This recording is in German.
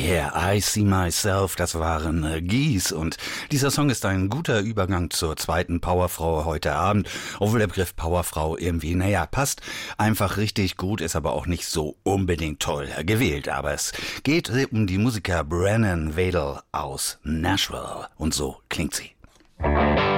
Yeah, I See Myself, das waren Geese und dieser Song ist ein guter Übergang zur zweiten Powerfrau heute Abend, obwohl der Begriff Powerfrau irgendwie, passt einfach richtig gut, ist aber auch nicht so unbedingt toll gewählt, aber es geht um die Musiker Brennan Vadel aus Nashville und so klingt sie.